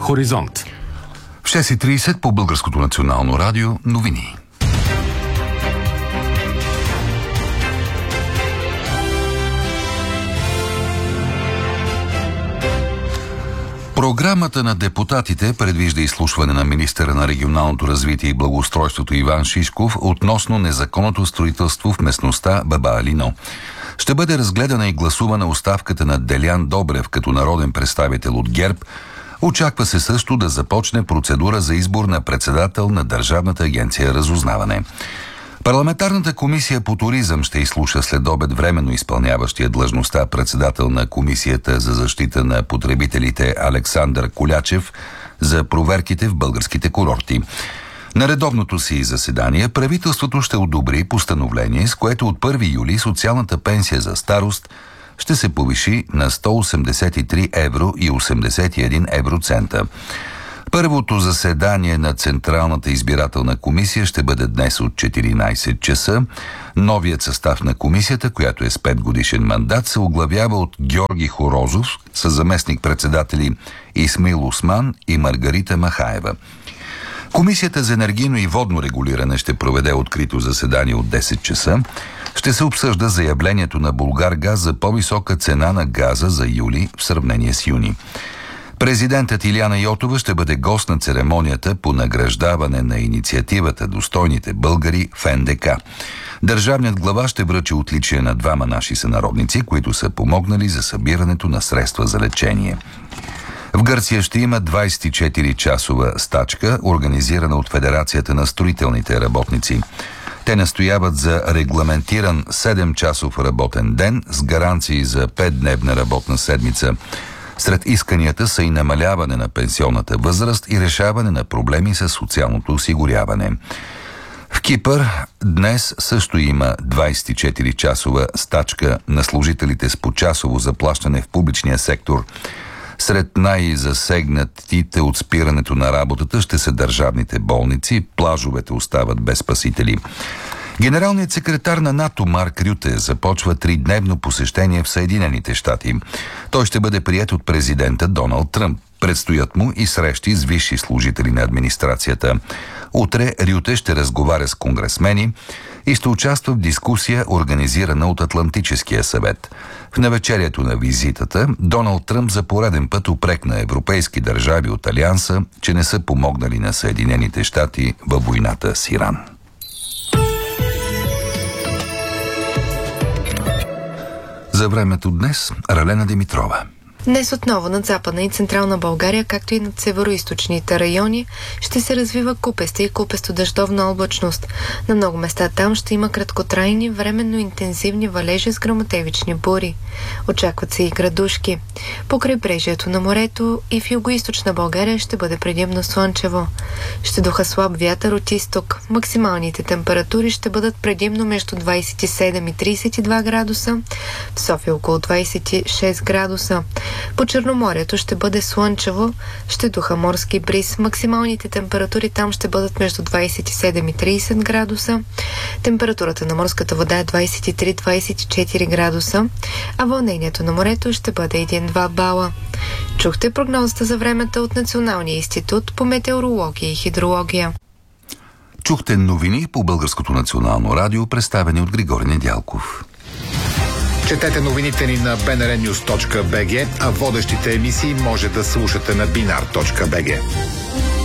Хоризонт. В 6:30 по Българското национално радио новини. Програмата на депутатите предвижда изслушване на министъра на регионалното развитие и благоустройството Иван Шишков относно незаконното строителство в местността Баба Алино. Ще бъде разгледана и гласувана оставката на Делян Добрев като народен представител от ГЕРБ. Очаква се също да започне процедура за избор на председател на Държавната агенция Разузнаване. Парламентарната комисия по туризъм ще изслуша след обед временно изпълняващия длъжността председател на Комисията за защита на потребителите Александър Колячев за проверките в българските курорти. На редовното си заседание правителството ще одобри постановление, с което от 1 юли социалната пенсия за старост ще се повиши на 183 евро и 81 евроцента. Първото заседание на Централната избирателна комисия ще бъде днес от 14 часа. Новият състав на комисията, която е с 5 годишен мандат, се оглавява от Георги Хорозов с заместник-председатели Исмаил Осман и Маргарита Махаева. Комисията за енергийно и водно регулиране ще проведе открито заседание от 10 часа. Ще се обсъжда заявлението на Булгаргаз за по-висока цена на газа за юли в сравнение с юни. Президентът Илияна Йотова ще бъде гост на церемонията по награждаване на инициативата Достойните българи в НДК. Държавният глава ще връчи отличие на двама наши сънародници, които са помогнали за събирането на средства за лечение. В Гърция ще има 24-часова стачка, организирана от Федерацията на строителните работници. Те настояват за регламентиран 7-часов работен ден с гаранции за 5-дневна работна седмица. Сред исканията са и намаляване на пенсионната възраст и решаване на проблеми с социалното осигуряване. В Кипър днес също има 24-часова стачка на служителите с почасово заплащане в публичния сектор. Сред най-засегнатите от спирането на работата ще са държавните болници, плажовете остават без спасители. Генералният секретар на НАТО Марк Рюте започва 3-дневно посещение в Съединените щати. Той ще бъде приет от президента Доналд Тръмп. Предстоят му и срещи с висши служители на администрацията. Утре Рюте ще разговаря с конгресмени и ще участва в дискусия, организирана от Атлантическия съвет. В навечерието на визитата Доналд Тръмп за пореден път упрекна европейски държави от Алианса, че не са помогнали на Съединените щати във войната с Иран. За времето днес Ралена Димитрова. Днес отново над Западна и Централна България, както и над североизточните райони, ще се развива купеста и купесто-дъждовна облачност. На много места там ще има краткотрайни, временно интензивни валежи с гръмотевични бури. Очакват се и градушки. По крайбрежието на морето и в югоизточна България ще бъде предимно слънчево. Ще духа слаб вятър от изток. Максималните температури ще бъдат предимно между 27 и 32 градуса, в София около 26 градуса. По Черноморието ще бъде слънчево, ще духа морски бриз. Максималните температури там ще бъдат между 27 и 30 градуса. Температурата на морската вода е 23-24 градуса, а вълнението на морето ще бъде 1-2 бала. Чухте прогнозата за времето от Националния институт по метеорология и хидрология. Чухте новини по Българското национално радио, представени от Григорий Недялков. Четете новините ни на bnrnews.bg, а водещите емисии може да слушате на binar.bg.